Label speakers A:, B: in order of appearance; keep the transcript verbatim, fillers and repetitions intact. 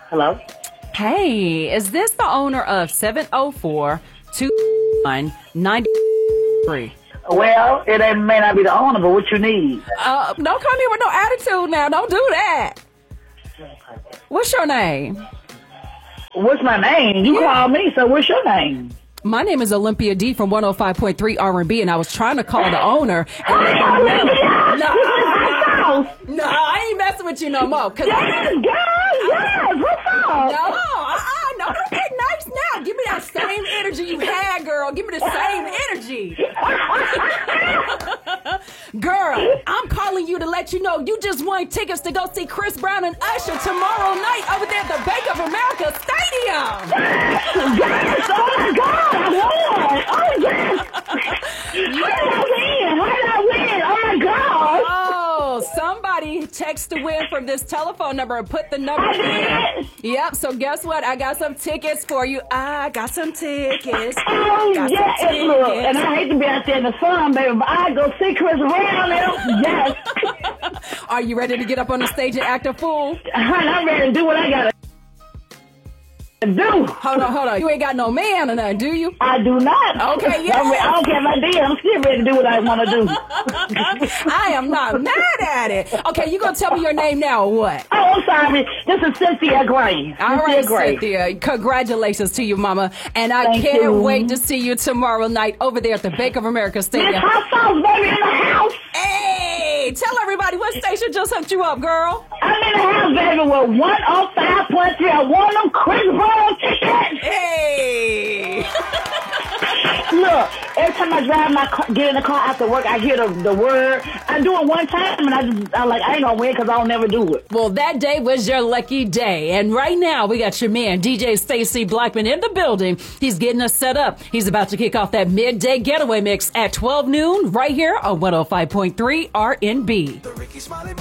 A: Hello?
B: Hey, is this the owner of seven oh four, two nine, nine three?
A: Well, it ain't, may not be the owner, but what you need?
B: Uh, don't come here with no attitude now. Don't do that. What's your name?
A: What's my name? You
B: Yeah.
A: call me, so what's your name?
B: My name is Olympia D from one oh five point three R and B, and I was trying to call the owner. And let him know. No, no, I ain't messing with you no more. Cause
A: Yes, girl, yes, what's up?
B: No, uh-uh, no, don't get nice now. Give me that same energy you had, girl. Give me the same energy. Girl, I'm calling you to let you know you just won tickets to go see Chris Brown and Usher tomorrow night over there at the Bank of America Stadium.
A: Yes, oh my God, I won. Oh, yes. How did I win? How did I win? Oh, my God.
B: Oh, somebody text the win from this telephone number and put the number
A: I
B: in.
A: did.
B: Yep, so guess what? I got some tickets for you. I got some tickets.
A: Oh,
B: Got some
A: yeah, and look, and
B: tickets.
A: I hate to be out there in the sun, baby, but I go see Chris Brown now. Yes.
B: Are you ready to get up on the stage and act a fool?
A: Honey, I'm ready to do what I got to do.
B: Hold on, hold on. You ain't got no man or nothing, do you?
A: I do not.
B: Okay, yeah.
A: I, mean, I don't care if I did. I'm still ready to do what I want to do.
B: I am not mad at it. Okay, you gonna tell me your name now or what?
A: Oh, I'm sorry. This is Cynthia Gray.
B: All
A: Cynthia
B: right,
A: Gray.
B: Cynthia. Congratulations to you, Mama. And I
A: Thank
B: can't
A: you.
B: wait to see you tomorrow night over there at the Bank of America
A: Miss
B: Stadium.
A: Hot Sauce, baby, in the house.
B: Hey, tell everybody what station just hooked you up, girl.
A: I'm in the house, baby, with one oh five point three. I won them Chris Brown tickets.
B: Hey.
A: Look, every time I drive my car, get in the car after work, I hear the, the word. I do it one time, and I just, I'm like, I ain't gonna win because I'll never do it.
B: Well, that day was your lucky day. And right now, we got your man, D J Stacy Blackman, in the building. He's getting us set up. He's about to kick off that midday getaway mix at twelve noon right here on one oh five point three R and B.
C: The Ricky Smiley